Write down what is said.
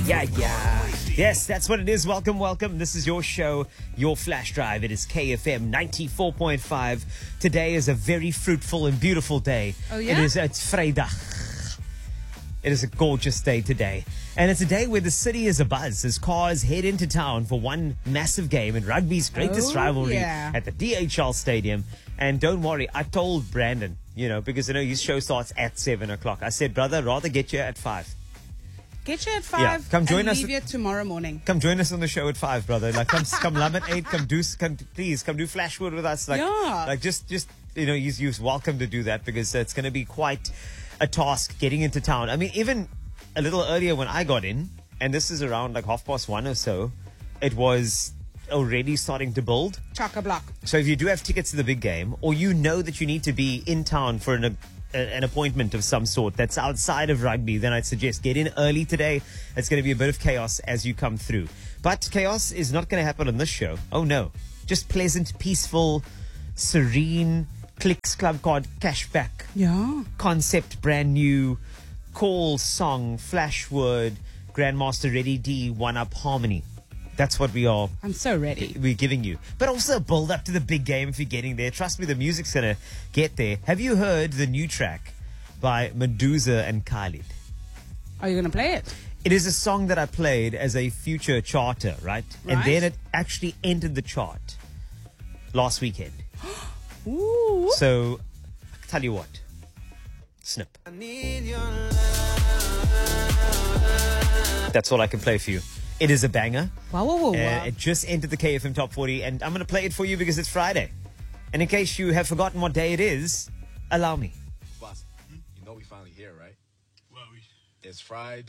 Yeah. Yes, that's what it is. Welcome, welcome. This is your show, your flash drive. It is KFM 94.5. Today is a very fruitful and beautiful day. Oh, yeah? It's Vrydag. It is a gorgeous day today. And it's a day where the city is abuzz as cars head into town for one massive game in rugby's greatest rivalry at the DHL Stadium. And don't worry, I told Brandon, because I know his show starts at 7 o'clock. I said, brother, rather get you at 5. Get you at 5. Yeah, come join us. Leave you tomorrow morning. Come join us on the show at 5, brother. Like, come love at 8. Please come do Flashwood with us. You're welcome to do that because it's going to be quite a task getting into town. I mean, even a little earlier when I got in, and this is around like 1:30 or so, it was already starting to build. Chock-a-block. So if you do have tickets to the big game, or you know that you need to be in town for an appointment of some sort that's outside of rugby, then I'd suggest get in early today. It's going to be a bit of chaos as you come through. But chaos is not going to happen on this show. Oh no. Just pleasant, peaceful, serene, Clicks Club Card cashback. Yeah. Concept brand new, call song, Flashwood, Grandmaster Ready D, One Up Harmony. That's what we are. I'm so ready. We're giving you. But also a build up to the big game if you're getting there. Trust me, the music's going to get there. Have you heard the new track by Meduza and Khalid? Are you going to play it? It is a song that I played as a future charter, right? And then it actually entered the chart last weekend. Ooh. So, I'll tell you what. Snip. That's all I can play for you. It is a banger. Wow. It just entered the KFM Top 40, and I'm going to play it for you because it's Friday. And in case you have forgotten what day it is, allow me. Boss, we finally here, right? Well, it's Friday.